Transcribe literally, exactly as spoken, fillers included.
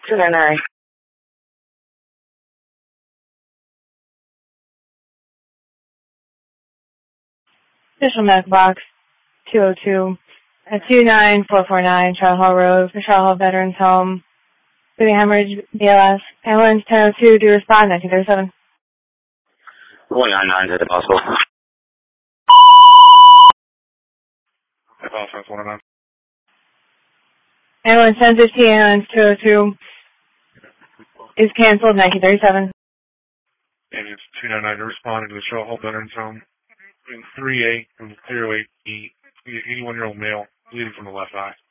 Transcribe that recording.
two nine nine. Official medical box two oh two at two nine four four nine Charlotte Hall Road for Charlotte Hall Veterans Home. Bleeding hemorrhage, B L S. Ambulance ten oh two, do respond, nineteen thirty-seven. one nine nine, is it possible? That's also one nine. Ambulance ten fifteen, ambulance two oh two is canceled, nineteen thirty-seven. Ambulance two nine nine to respond to the Charlotte Hall Veterans Home in three eight and zero eight E, eighty-one-year-old male, bleeding from the left eye.